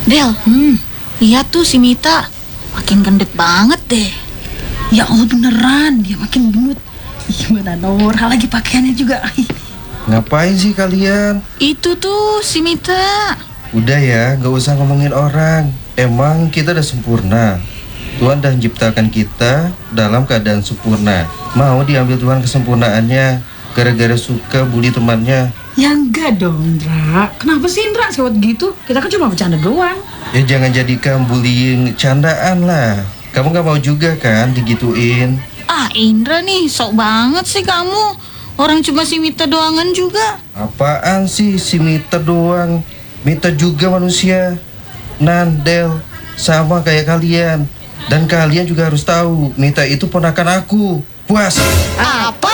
Del, lihat tuh si Mita. Makin gendut banget deh. Ya Allah beneran, dia makin gendut. Gimana Nora lagi pakaiannya juga. Ngapain sih kalian? Itu tuh si Mita. Udah ya, gak usah ngomongin orang. Emang kita udah sempurna. Tuhan dah menciptakan kita dalam keadaan sempurna. Mau diambil Tuhan kesempurnaannya gara-gara suka bully temannya. Ya enggak dong, Indra. Kenapa sih Indra sewot gitu? Kita kan cuma bercanda doang. Ya jangan jadikan bullying candaan lah. Kamu gak mau juga kan digituin? Ah, Indra nih, sok banget sih kamu. Orang cuma si Mita doangan juga. Apaan sih si Mita doang? Mita juga manusia. Nan, Del, sama kayak kalian. Dan kalian juga harus tahu, Mita itu ponakan aku. Puas. Apa